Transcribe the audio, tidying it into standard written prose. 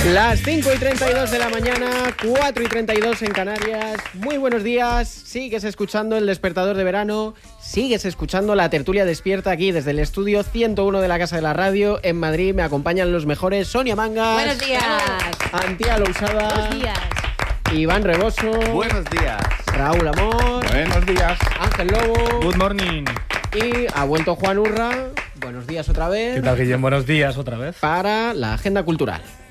Las 5:32 de la mañana, 4:32 en Canarias. Muy buenos días. Sigues escuchando El Despertador de Verano. Sigues escuchando La Tertulia Despierta aquí desde el estudio 101 de la Casa de la Radio. En Madrid me acompañan los mejores: Sonia Mangas. Buenos días. Antía Lousada. Buenos días. Iván Reboso. Buenos días. Raúl Amor. Buenos días. Ángel Lobo. Good morning. Y ha vuelto Juan Urra. Buenos días otra vez. ¿Qué tal, Guillem? Buenos días otra vez. Para la agenda cultural.